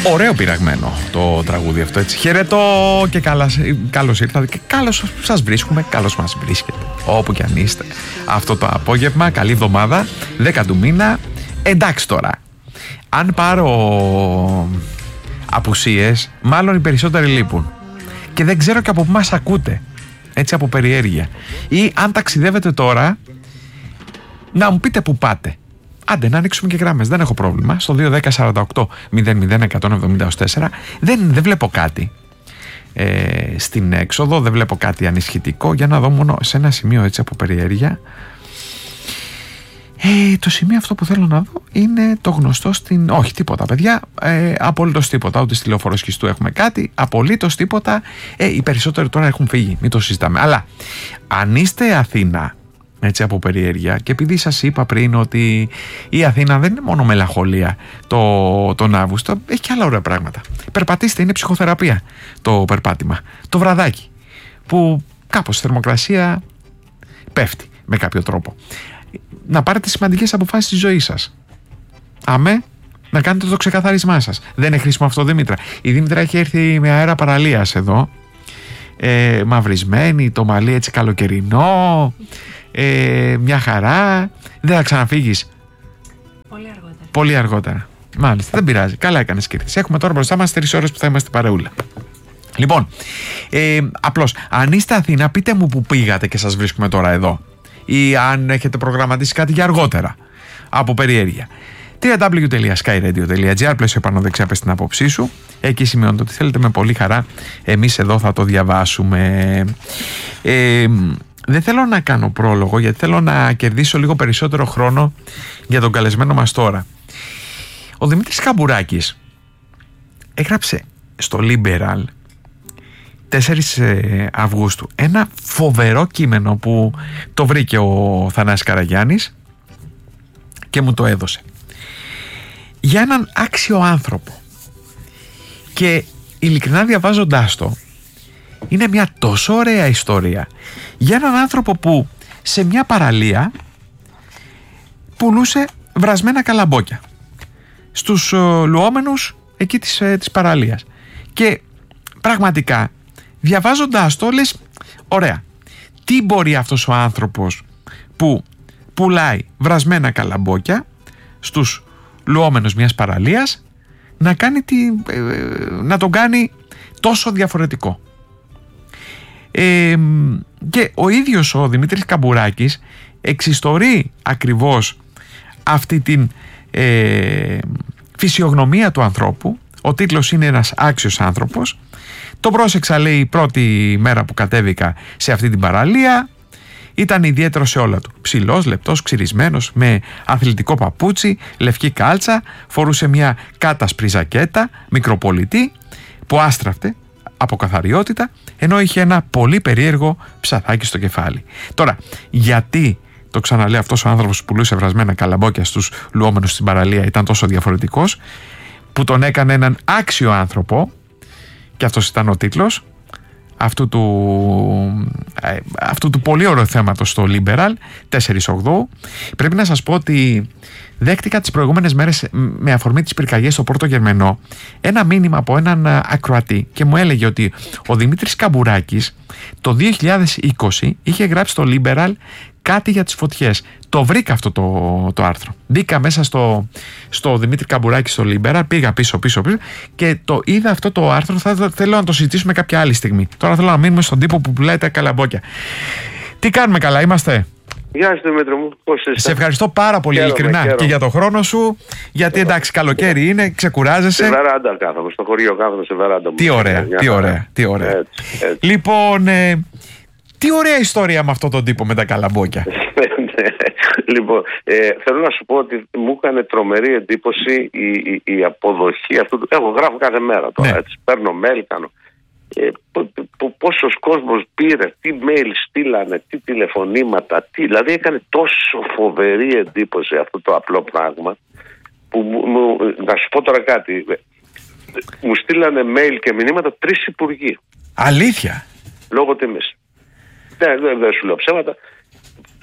Ωραίο πειραγμένο το τραγούδι αυτό, έτσι. Χαιρετώ και καλώς ήρθατε και καλώς σας βρίσκουμε, καλώς μας βρίσκετε όπου κι αν είστε αυτό το απόγευμα. Καλή εβδομάδα, 10 του μήνα. Εντάξει τώρα, αν πάρω απουσίες, μάλλον οι περισσότεροι λείπουν και δεν ξέρω και από πού μας ακούτε, έτσι, από περιέργεια, ή αν ταξιδεύετε τώρα να μου πείτε που πάτε. Άντε να ανοίξουμε και γράμμες, δεν έχω πρόβλημα. Στο 2-10-48-00-174 δεν βλέπω κάτι στην έξοδο, δεν βλέπω κάτι ανισχυτικό. Για να δω μόνο σε ένα σημείο, έτσι, από περιέργεια. Το σημείο αυτό που θέλω να δω είναι το γνωστό στην... Όχι, τίποτα παιδιά, απολύτως τίποτα. Ούτε στη Λεωφόρο Σχιστού έχουμε κάτι, απολύτως τίποτα. Οι περισσότεροι τώρα έχουν φύγει, μην το συζητάμε. Αλλά αν είστε Αθήνα, έτσι, από περιέργεια, και επειδή σας είπα πριν ότι η Αθήνα δεν είναι μόνο μελαγχολία τον Αύγουστο, έχει και άλλα ωραία πράγματα. Περπατήστε, είναι ψυχοθεραπεία το περπάτημα. Το βραδάκι που κάπως η θερμοκρασία πέφτει με κάποιο τρόπο. Να πάρετε σημαντικές αποφάσεις στη ζωή σας. Αμέ, να κάνετε το ξεκαθαρισμά σας. Δεν είναι χρήσιμο αυτό, Δήμητρα? Η Δήμητρα έχει έρθει με αέρα παραλίας εδώ, μαυρισμένη, το μαλλί έτσι καλοκαιρινό, μια χαρά. Δεν θα ξαναφύγεις? Πολύ αργότερα. Μάλιστα, δεν πειράζει. Καλά έκανες και ήρθες. Έχουμε τώρα μπροστά μας 3 ώρες που θα είμαστε παρεούλα. Λοιπόν, απλώς, αν είστε Αθήνα, πείτε μου που πήγατε και σας βρίσκουμε τώρα εδώ, ή αν έχετε προγραμματίσει κάτι για αργότερα, από περιέργεια. www.skyradio.gr, πλαίσιο πάνω δεξιά, πες την άποψή σου. Εκεί σημειώνετε ότι θέλετε, με πολύ χαρά εμείς εδώ θα το διαβάσουμε. Δεν θέλω να κάνω πρόλογο, γιατί θέλω να κερδίσω λίγο περισσότερο χρόνο για τον καλεσμένο μας τώρα. Ο Δημήτρης Καμπουράκης έγραψε στο Liberal 4 Αυγούστου ένα φοβερό κείμενο που το βρήκε ο Θανάσης Καραγιάννης και μου το έδωσε, για έναν άξιο άνθρωπο. Και ειλικρινά, διαβάζοντάς το, είναι μια τόσο ωραία ιστορία για έναν άνθρωπο που σε μια παραλία πουλούσε βρασμένα καλαμπόκια στους λουόμενους εκεί της παραλίας. Και πραγματικά, διαβάζοντάς το, λες, ωραία, τι μπορεί αυτός ο άνθρωπος που πουλάει βρασμένα καλαμπόκια στους λουόμενους μιας παραλίας να τον κάνει τόσο διαφορετικό. Και ο ίδιος ο Δημήτρης Καμπουράκης εξιστορεί ακριβώς αυτή την φυσιογνωμία του ανθρώπου. Ο τίτλος είναι «Ένας άξιος άνθρωπος». Το πρόσεξα, λέει, η πρώτη μέρα που κατέβηκα σε αυτή την παραλία. Ήταν ιδιαίτερο σε όλα του. Ψηλός, λεπτός, ξυρισμένος, με αθλητικό παπούτσι, λευκή κάλτσα, φορούσε μια κάτασπρη ζακέτα, μικροπολιτή, που άστραφτε από καθαριότητα, ενώ είχε ένα πολύ περίεργο ψαθάκι στο κεφάλι. Τώρα, γιατί, το ξαναλέω, αυτός ο άνθρωπος που πουλούσε βρασμένα καλαμπόκια στους λουόμενους στην παραλία ήταν τόσο διαφορετικός, που τον έκανε έναν άξιο άνθρωπο, και αυτός ήταν ο τίτλος αυτού του πολύ ωραίου θέματος στο Liberal 4/8. Πρέπει να σας πω ότι δέχτηκα τις προηγούμενες μέρες, με αφορμή τις πυρκαγιές στο Πόρτο Γερμενό, ένα μήνυμα από έναν ακροατή και μου έλεγε ότι ο Δημήτρης Καμπουράκης το 2020 είχε γράψει στο Liberal κάτι για τις φωτιές. Το βρήκα αυτό το άρθρο. Μπήκα μέσα στο Δημήτρη Καμπουράκη στο Liberal, πήγα πίσω και το είδα αυτό το άρθρο. Θέλω να το συζητήσουμε κάποια άλλη στιγμή. Τώρα θέλω να μείνουμε στον τύπο που πουλάει τα καλαμπόκια. Τι κάνουμε, καλά είμαστε? Γεια σου, Δημήτρη μου, πώς είστε? Σε ευχαριστώ πάρα πολύ, ειλικρινά, και για τον χρόνο σου, γιατί εντάξει, καλοκαίρι είναι, ξεκουράζεσαι. Σε βεράντα κάθομαι, στο χωριό κάθομαι σε βεράντα μου. Τι ωραία. Έτσι. Λοιπόν, τι ωραία ιστορία με αυτόν τον τύπο με τα καλαμπόκια. Λοιπόν, θέλω να σου πω ότι μου έκανε τρομερή εντύπωση η αποδοχή αυτού του. Εγώ γράφω κάθε μέρα τώρα, έτσι. Παίρνω mail, κάνω. Πόσος κόσμος πήρε, τι mail στείλανε, τι τηλεφωνήματα, δηλαδή έκανε τόσο φοβερή εντύπωση αυτό το απλό πράγμα που να σου πω τώρα κάτι, μου στείλανε mail και μηνύματα 3 υπουργοί. Αλήθεια? Λόγω τιμής. Δεν σου λέω ψέματα.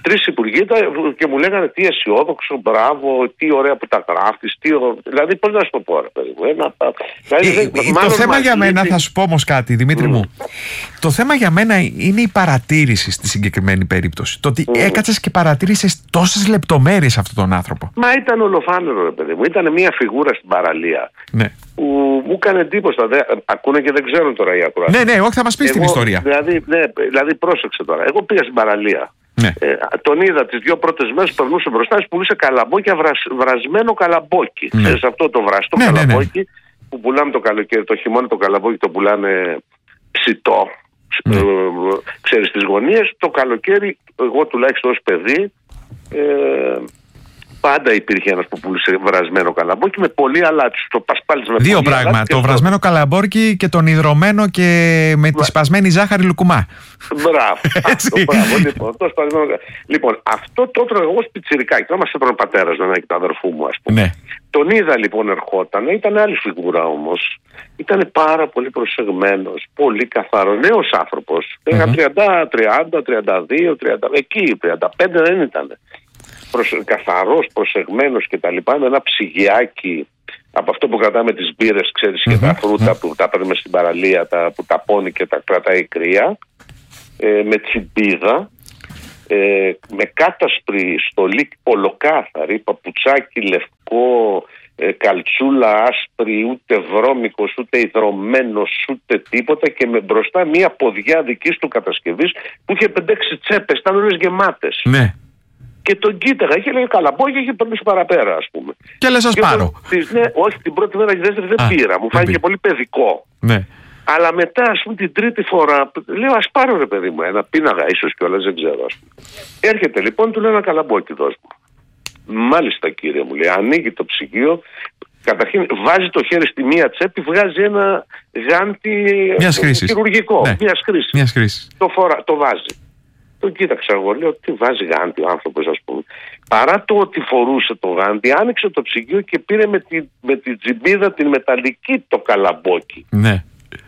3 υπουργοί και μου λέγανε τι αισιόδοξο, μπράβο, τι ωραία που τα γράφεις, δηλαδή πώς να σου το πω, ρε παιδί μου. Το θέμα για μένα, θα σου πω όμως κάτι, Δημήτρη μου. Το θέμα για μένα είναι η παρατήρηση στη συγκεκριμένη περίπτωση. Το ότι έκατσες και παρατήρησες τόσες λεπτομέρειες αυτόν τον άνθρωπο. Μα ήταν ολοφάνερο, ρε παιδί μου. Ήταν μια φιγούρα στην παραλία. Ναι. Που μου έκανε εντύπωση. Ακούνε και δεν ξέρουν τώρα οι ακροατές. Ναι, όχι, θα μας πεις την ιστορία. Δηλαδή, πρόσεξε τώρα. Εγώ πήγα στην παραλία. Ναι. Τον είδα τις 2 πρώτες μέρες που περνούσε μπροστά και πουλούσε καλαμπόκια, βρασμένο καλαμπόκι. Ναι. Ξέρεις αυτό το βραστό καλαμπόκι που πουλάμε το καλοκαίρι, το χειμώνα το καλαμπόκι το πουλάνε ψητό. Ναι. Ξέρεις τις γωνίες. Το καλοκαίρι, εγώ τουλάχιστον ως παιδί, πάντα υπήρχε ένας που πουλούσε βρασμένο καλαμπόκι με πολύ αλάτι. Το πασπάλις με 2 πράγματα. Το βρασμένο καλαμπόκι και τον ιδρωμένο και με τη σπασμένη ζάχαρη λουκουμά. Μπράβο. Λοιπόν, αυτό το έτρωγα εγώ πιτσιρικάκι. Τώρα μας έπαιρνε ο πατέρας να έχει τον αδερφού μου, ας πούμε. Ναι. Τον είδα λοιπόν, ερχόταν. Ήταν άλλη φιγούρα όμως. Ήταν πάρα πολύ προσεγμένος, πολύ καθαρό, νέος άνθρωπος. 30, 32, 30, εκεί 35 δεν ήταν. Καθαρός, προσεγμένος και τα λοιπά, με ένα ψυγιάκι από αυτό που κρατάμε τις μπύρες, ξέρεις, και τα φρούτα που τα παίρνουμε στην παραλία, που τα πώνει και τα κρατάει κρύα, με τσιμπίδα, με κάτασπρη στολή ολοκάθαρη, παπουτσάκι λευκό, καλτσούλα άσπρη, ούτε βρώμικος, ούτε υδρωμένος, ούτε τίποτα, και με μπροστά μία ποδιά δικής του κατασκευής που είχε 5-6 τσέπες, ήταν όλες γεμάτες. Ναι. Και τον κοίταγα, είχε λέει καλαμπόκια, είχε περνήσει παραπέρα, ας πούμε. Και λες, ας πάρω. Ναι, όχι, την πρώτη μέρα και τη δεύτερη δεν πήρα. Μου φάνηκε πολύ παιδικό. Ναι. Αλλά μετά, ας πούμε, την τρίτη φορά, λέω, ας πάρω, ρε παιδί μου, ένα πίναγα, ίσως κιόλας, δεν ξέρω, ας πούμε. Έρχεται λοιπόν, του λέω ένα καλαμπόκι, δώσ' μου. Μάλιστα, κύριε, μου λέει, ανοίγει το ψυγείο. Καταρχήν βάζει το χέρι στη μία τσέπη, βγάζει ένα γάντι χειρουργικό. Ναι. Μια χρήση. Το βάζει. Τον κοίταξα εγώ, λέω, τι βάζει γάντι ο άνθρωπος, ας πούμε. Παρά το ότι φορούσε το γάντι, άνοιξε το ψυγείο και πήρε με τη τζιμπίδα την μεταλλική το καλαμπόκι. Ναι.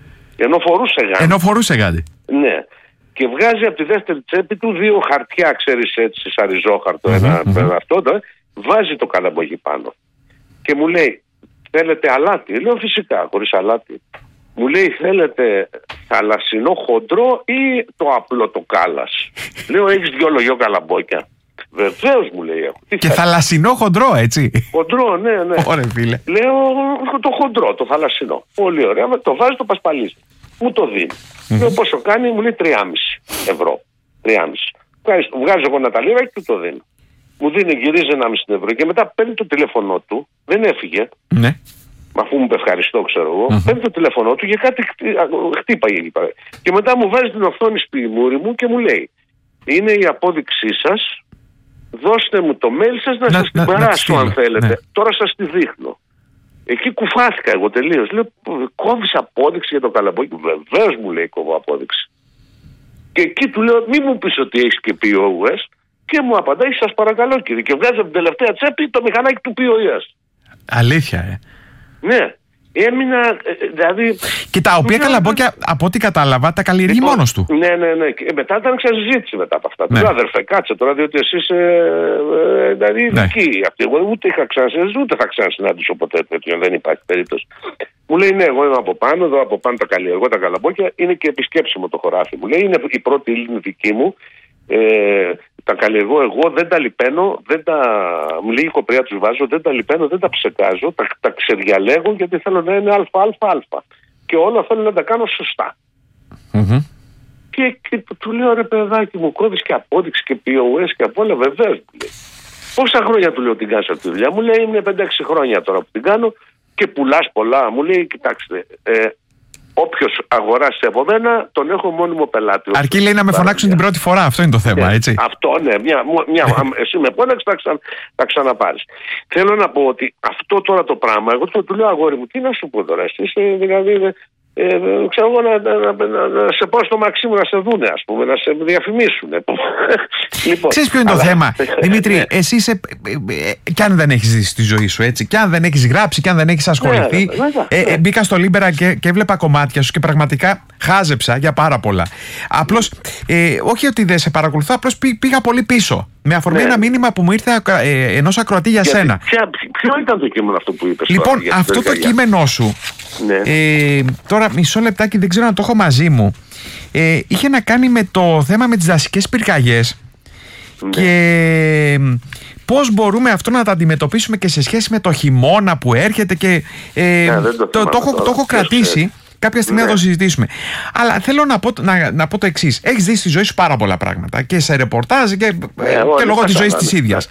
Ενώ φορούσε γάντι. Ναι. Και βγάζει από τη δεύτερη τσέπη του 2 χαρτιά, ξέρεις, έτσι, σαν ριζόχαρτο, αυτό, βάζει το καλαμπόκι πάνω. Και μου λέει, θέλετε αλάτι? Λέω, φυσικά, χωρίς αλάτι. Μου λέει, θέλετε θαλασσινό χοντρό ή το απλό το κάλας? Λέω, έχεις 2 λογιό καλαμπόκια? Βεβαίως, μου λέει, έχω. Και θαλασσινό χοντρό, έτσι? Χοντρό, ναι. Ωραία, φίλε. Λέω, το χοντρό, το θαλασσινό. Πολύ ωραία, το βάζει, το πασπαλίζει. Μου το δίνει. Λέω, πόσο κάνει? Μου λέει 3,5 ευρώ. 3,5. Βγάζω εγώ ένα ταλίρα και του το δίνω. Μου δίνει, γυρίζει 1,5 ευρώ και μετά παίρνει το τηλέφωνό του. Δεν έφυγε. Ναι. Αφού μου είπε ευχαριστώ, ξέρω εγώ, παίρνει το τηλέφωνό του και κάτι χτύπαγε εκεί πέρα. Και μετά μου βάζει την οθόνη στη μούρη μου και μου λέει, είναι η απόδειξή σας, δώστε μου το mail σας να σας την περάσω αν θέλετε. Ναι. Τώρα σας τη δείχνω. Εκεί κουφάθηκα εγώ τελείως. Λέω, κόβεις απόδειξη για το καλαμπόκι? Βεβαίως, μου λέει, κόβω απόδειξη. Και εκεί του λέω, μη μου πεις ότι έχεις και POS. Και μου απαντάει, σας παρακαλώ, κύριε. Και βγάζει από την τελευταία τσέπη το μηχανάκι του POS. Αλήθεια, Ναι. Έμεινα, δηλαδή... Και τα οποία καλαμπόκια, από ό,τι κατάλαβα, τα καλλιεργεί μόνος του. Ναι. Και μετά ήταν ξαζήτηση μετά από αυτά. Ναι. Του αδερφέ, κάτσε τώρα, διότι εσύ είσαι δηλαδή ειδική. Εγώ ούτε είχα ξανασυναντήσει, ούτε θα ξανασυναντήσω ποτέ τέτοιο. Δεν υπάρχει περίπτωση. Μου λέει, ναι, εγώ είμαι από πάνω, εδώ από πάνω τα καλλιεργώ τα καλαμπόκια. Είναι και επισκέψιμο το χωράφι. Μου λέει, είναι η πρώτη ύλη δική μου. Τα καλλιεργώ εγώ, δεν τα λιπαίνω, λίγη κοπριά τους βάζω, δεν τα λιπαίνω, δεν τα ψεκάζω, τα ξεδιαλέγω γιατί θέλω να είναι αλφα. Και όλα θέλω να τα κάνω σωστά. Και του λέω, ρε παιδάκι μου, κόβεις και απόδειξη και POS και από όλα? Βεβαίως, μου λέει. Πόσα χρόνια, του λέω, την κάνεις αυτή τη δουλειά? Μου λέει, είναι 5-6 χρόνια τώρα που την κάνω και πουλάς πολλά. Μου λέει, κοιτάξτε, όποιος αγοράσει από μένα, τον έχω μόνιμο πελάτη. Αρκεί, λέει, να με φωνάξουν την πρώτη φορά. Αυτό είναι το θέμα, έτσι. Αυτό, ναι. Εσύ με φώναξες, θα ξαναπάρεις. Θέλω να πω ότι αυτό τώρα το πράγμα, εγώ του λέω, αγόρι μου, τι να σου πω τώρα? Εσύ δηλαδή ξέρω εγώ να σε πω στο Μαξίμου να σε δούνε, ας πούμε, να σε διαφημίσουν. Λοιπόν, ξέρεις ποιο είναι το θέμα, Δημήτρη? Εσύ είσαι, κι αν δεν έχεις ζήσει τη ζωή σου, έτσι, κι αν δεν έχεις γράψει, κι αν δεν έχεις ασχοληθεί, μπήκα στο Λίμπερα και έβλεπα κομμάτια σου και πραγματικά χάζεψα για πάρα πολλά. Απλώς, όχι ότι δεν σε παρακολουθώ, απλώς πήγα πολύ πίσω. Με αφορμή ένα μήνυμα που μου ήρθε ενός ακροατή για σένα. Ποιο ήταν το κείμενο αυτό που είπες? Λοιπόν, αυτό το κείμενό σου, τώρα μισό λεπτάκι, δεν ξέρω αν το έχω μαζί μου, είχε να κάνει με το θέμα με τις δασικές πυρκαγιές και πώς μπορούμε αυτό να το αντιμετωπίσουμε και σε σχέση με το χειμώνα που έρχεται και το έχω κρατήσει. Κάποια στιγμή να το συζητήσουμε. Αλλά θέλω να πω το εξής. Έχεις δει στη ζωή σου πάρα πολλά πράγματα και σε ρεπορτάζ και λόγω της ζωής της ίδιας.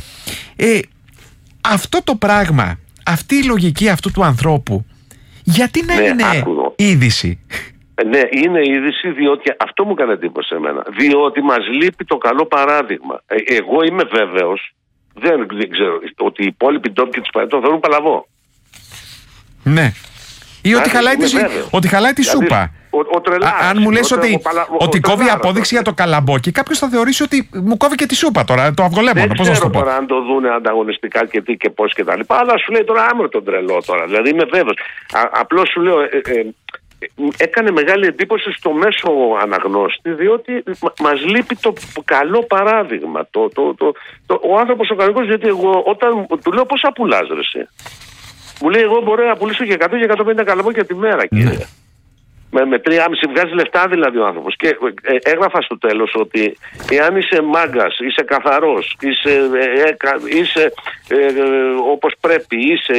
Αυτό το πράγμα, αυτή η λογική αυτού του ανθρώπου, γιατί να είναι είδηση? Ναι, είναι είδηση, διότι αυτό μου έκανε εντύπωση εμένα. Διότι μας λείπει το καλό παράδειγμα. Εγώ είμαι βέβαιος, δεν ξέρω, ότι οι υπόλοιποι ντόπιοι της Παρέτο θεωρούν παλαβό. Ναι. Ή ότι χαλάει τη σούπα. Αν μου λες ότι κόβει απόδειξη για το καλαμπόκι, κάποιος θα θεωρήσει ότι μου κόβει και τη σούπα τώρα, το αυγολέμονο. Δεν ξέρω τώρα αν το δούνε ανταγωνιστικά και τι και πώς και τα λοιπά, αλλά σου λέει τώρα άμερο τον τρελό τώρα. Δηλαδή είμαι βέβαιος. Απλώς σου λέω, έκανε μεγάλη εντύπωση στο μέσο αναγνώστη, διότι μας λείπει το καλό παράδειγμα. Ο άνθρωπος ο κανονικός, διότι εγώ όταν του λέω πόσα πουλάς ρε εσύ, μου λέει εγώ μπορώ να πουλήσω και 100 και 150 καλαμπόκια τη μέρα, κύριε. Με 3,5 βγάζει λεφτά δηλαδή ο άνθρωπος. Και έγραφα στο τέλος ότι εάν είσαι μάγκας, είσαι καθαρός, είσαι όπως πρέπει,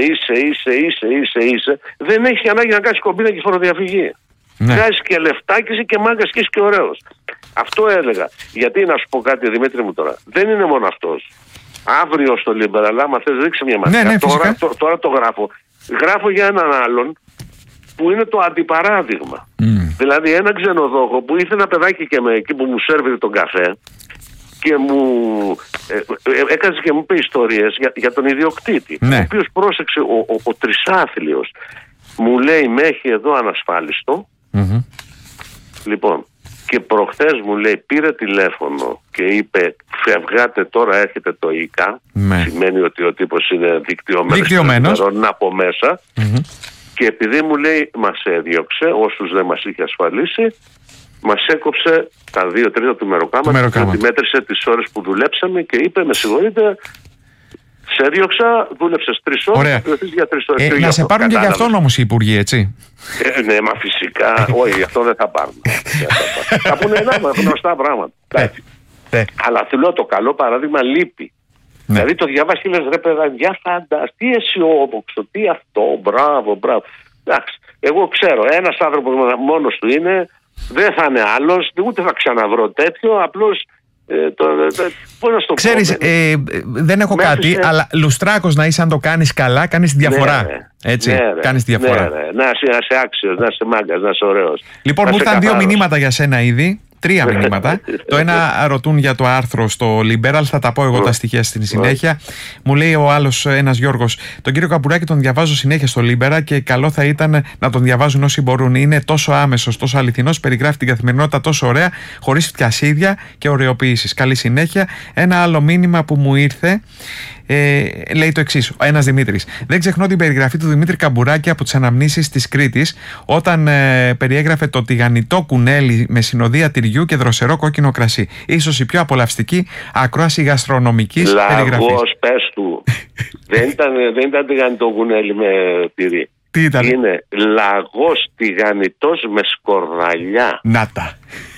είσαι, δεν έχει ανάγκη να κάνεις κομπίνα και φοροδιαφυγή. Βγάζεις και λεφτά και είσαι και μάγκας και είσαι και ωραίος. Αυτό έλεγα. Γιατί να σου πω κάτι, Δημήτρη μου, τώρα. Δεν είναι μόνο αυτός. Αύριο στο Λίμπερα, άμα θες ρίξε μια ματιά. Τώρα το γράφω. Γράφω για έναν άλλον που είναι το αντιπαράδειγμα. Δηλαδή έναν ξενοδόχο που ήρθε ένα παιδάκι και εκεί που μου σέρβιρε τον καφέ και μου έκατσε και μου είπε ιστορίες για τον ιδιοκτήτη, ο οποίος πρόσεξε, ο τρισάθλιος, μου λέει με έχει εδώ ανασφάλιστο. Λοιπόν, και προχθές μου λέει πήρε τηλέφωνο και είπε φευγάτε τώρα, έρχεται το ΙΚΑ. Σημαίνει ότι ο τύπος είναι δικτυωμένος από μέσα. Και επειδή μου λέει μας έδιωξε, όσους δεν μας είχε ασφαλίσει, μας έκοψε τα 2 τρίτα του μεροκάματος και μέτρησε τις ώρες που δουλέψαμε και είπε με συγχωρείτε, σε έδιωξα, δούλεψες 3 ώρες, για 3 ώρες. Να σε πάρουν και γι' αυτόν όμως οι υπουργοί, έτσι? Ναι, μα φυσικά, όχι, γι' αυτό δεν θα πάρουν. Θα πούνε γνωστά πράγματα. Αλλά θέλω το καλό παράδειγμα λείπει. Δηλαδή το διαβάσεις και λες ρε παιδπαιδιά, φανταστεί, τι αισιόδοξο, τι αυτό, μπράβο. Εντάξει, εγώ ξέρω, ένας άνθρωπος μόνος του είναι, δεν θα είναι άλλος, ούτε θα ξαναβρω τέτοιο, απλώς πώς να στο ξέρεις, δεν έχω κάτι, αλλά λουστράκος να είσαι αν το κάνεις καλά, κάνεις τη διαφορά. Έτσι, κάνεις τη διαφορά. Να είσαι άξιος, να είσαι μάγκας, να είσαι ωραίος. Λοιπόν, μου ήρθαν 2 μηνύματα για σένα ήδη. 3 μηνύματα. Το ένα ρωτούν για το άρθρο στο Liberal, θα τα πω εγώ τα στοιχεία στην συνέχεια. Μου λέει ο άλλος, ένας Γιώργος, τον κύριο Καμπουράκη τον διαβάζω συνέχεια στο Liberal και καλό θα ήταν να τον διαβάζουν όσοι μπορούν. Είναι τόσο άμεσος, τόσο αληθινός, περιγράφει την καθημερινότητα τόσο ωραία, χωρίς φτιασίδια και ωρεοποιήσεις. Καλή συνέχεια. Ένα άλλο μήνυμα που μου ήρθε. Λέει το εξής, ένας Δημήτρης. Δεν ξεχνώ την περιγραφή του Δημήτρη Καμπουράκη από τις αναμνήσεις της Κρήτης, όταν περιέγραφε το τηγανιτό κουνέλι με συνοδεία τυριού και δροσερό κόκκινο κρασί. Ίσως η πιο απολαυστική ακρόαση γαστρονομικής περιγραφής. Λαγός, πες του. δεν ήταν τηγανιτό κουνέλι με τυρί. Τι ήταν? Είναι λαγός τηγανιτός με σκορδαλιά. Να τα.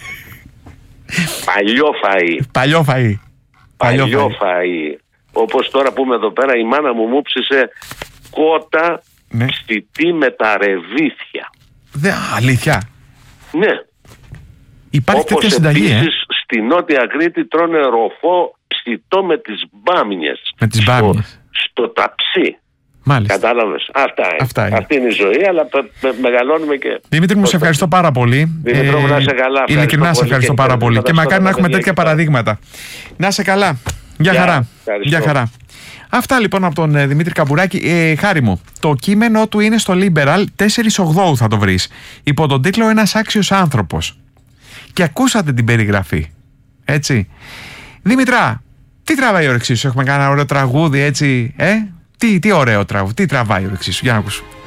Παλιό φαΐ. Όπως τώρα που είμαι εδώ πέρα, η μάνα μου ψήσε κότα ψητή με τα ρεβίθια. Αλήθεια? Ναι. Υπάρχει τέτοια συνταγή, επίσης στη Νότια Κρήτη τρώνε ροφό ψητό με τις μπάμιες. Με τις μπάμιες. Στο ταψί. Μάλιστα. Κατάλαβες. Αυτά είναι. Αυτή είναι η ζωή, αλλά μεγαλώνουμε και. Δημήτρη μου, σε ευχαριστώ πάρα πολύ. Δημήτρη μου, να είσαι καλά. Ειλικρινά σε ευχαριστώ πάρα πολύ. Και μακάρι να έχουμε τέτοια παραδείγματα. Να είσαι καλά. Γεια χαρά. Αυτά λοιπόν από τον Δημήτρη Καμπουράκη. Χάρη μου, το κείμενο του είναι στο Liberal, 4/8 θα το βρεις, υπό τον τίτλο «Ένας άξιος άνθρωπος». Και ακούσατε την περιγραφή, έτσι. Δήμητρα, τι τραβάει η όρεξή σου? Έχουμε κάνει ένα ωραίο τραγούδι, έτσι, τι ωραίο τραγούδι, τι τραβάει η όρεξή σου? Για να ακούσω.